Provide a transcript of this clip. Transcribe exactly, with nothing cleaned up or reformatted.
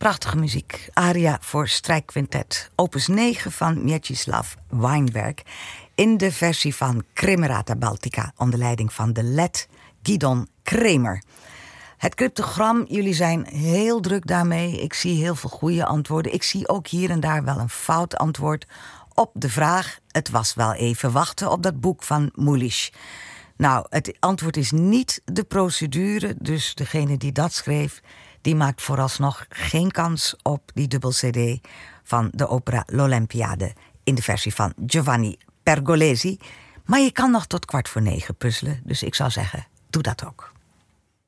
Prachtige muziek. Aria voor strijkquintet. Opus negen van Mieczysław Weinberg. In de versie van Kremerata Baltica. Onder leiding van de led Gidon Kremer. Het cryptogram, jullie zijn heel druk daarmee. Ik zie heel veel goede antwoorden. Ik zie ook hier en daar wel een fout antwoord op de vraag. Het was wel even wachten op dat boek van Mulisch. Nou, het antwoord is niet de procedure. Dus degene die dat schreef, die maakt vooralsnog geen kans op die dubbel C D van de opera L'Olympiade in de versie van Giovanni Pergolesi. Maar je kan nog tot kwart voor negen puzzelen, dus ik zou zeggen, doe dat ook.